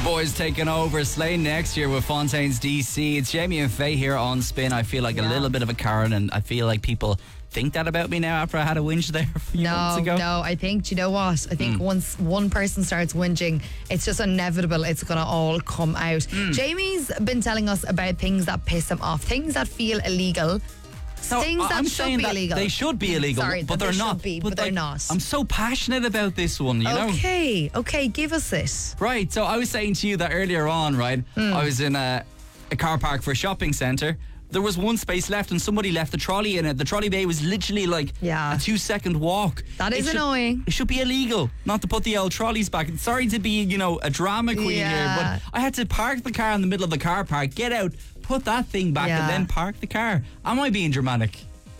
Boys taking over. Slane next year with Fontaine's DC. It's Jamie and Faye here on Spin. I feel like a little bit of a Karen, and I feel like people think that about me now after I had a whinge there a few months ago. No, I think, do you know what? I think once one person starts whinging, it's just inevitable. It's going to all come out. Jamie's been telling us about things that piss him off, things that feel illegal. Things that should be illegal. They should be illegal, Sorry, but they're not. But they're not. I'm so passionate about this one, you know? Okay, give us it. Right, so I was saying to you that earlier on, right? I was in a car park for a shopping centre. There was one space left and somebody left the trolley in it. The trolley bay was literally like a 2-second walk. That is annoying. It should be illegal not to put the old trolleys back. Sorry to be, a drama queen here, but I had to park the car in the middle of the car park, get out, put that thing back and then park the car. Am I being dramatic?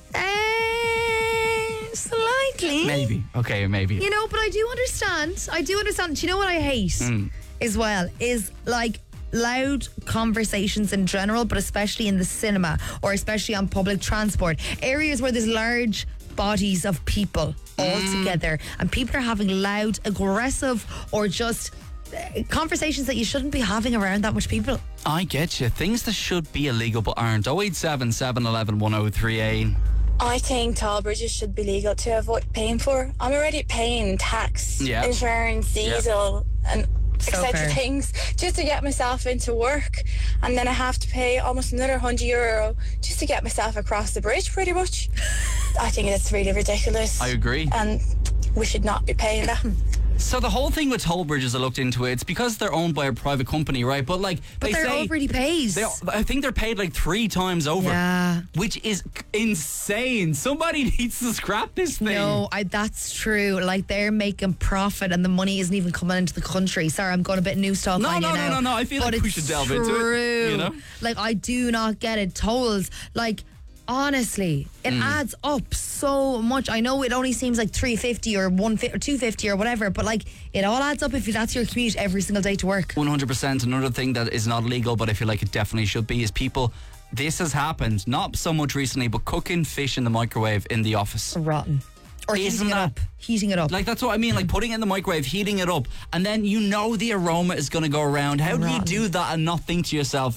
Slightly. Maybe. Okay, maybe. But I do understand. Do you know what I hate as well? Is like loud conversations in general, but especially in the cinema or especially on public transport. Areas where there's large bodies of people all together and people are having loud, aggressive or just conversations that you shouldn't be having around that much people. I get you. Things that should be illegal but aren't. 087 711 1038. I think toll bridges should be legal to avoid paying for. I'm already paying tax, insurance, diesel and etc. things just to get myself into work, and then I have to pay almost another €100 just to get myself across the bridge pretty much. I think it's really ridiculous. I agree. And we should not be paying that. So the whole thing with toll bridges, I looked into it. It's because they're owned by a private company, right? But they're already paid. I think they're paid like 3 times over, which is insane. Somebody needs to scrap this thing. No, that's true. Like they're making profit, and the money isn't even coming into the country. Sorry, I'm going a bit news talk on you now. No. I feel like we should delve into it. Like I do not get it. Tolls, like. Honestly, it adds up so much. I know it only seems like $3.50 or $1.50 or $2.50 or whatever, but like it all adds up if that's your commute every single day to work. 100%. Another thing that is not illegal, but I feel like it definitely should be, is people. This has happened not so much recently, but cooking fish in the microwave in the office. Rotten. Or heating it up. Like that's what I mean. Like putting it in the microwave, heating it up, and then the aroma is going to go around. How do you do that and not think to yourself,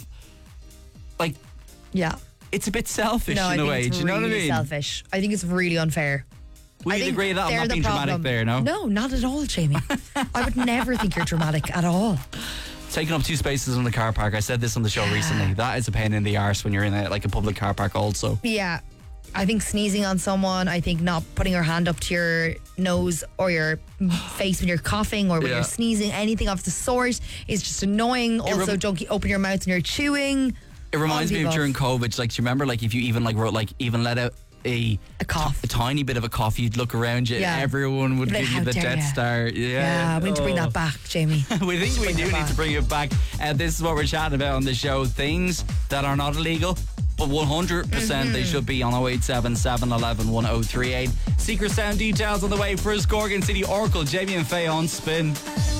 like, it's a bit selfish in a way. Do you know what I mean? Selfish. I think it's really unfair. Would you agree that I'm not being dramatic there, no? No, not at all, Jamie. I would never think you're dramatic at all. Taking up 2 spaces in the car park. I said this on the show recently. That is a pain in the arse when you're in a public car park also. Yeah. I think sneezing on someone, I think not putting your hand up to your nose or your face when you're coughing or when you're sneezing, anything of the sort is just annoying. Also, don't open your mouth when you're chewing. It reminds me of during COVID. Like, do you remember, like, if you even let out a cough, a tiny bit of a cough, you'd look around you, everyone would give you the Death Star. Yeah, we need to bring that back, Jamie. We think we do need to bring it back. This is what we're chatting about on the show. Things that are not illegal, but 100% they should be on 087 711 1038. Secret Sound details on the way. First, Gorgon City Oracle, Jamie and Faye on Spin.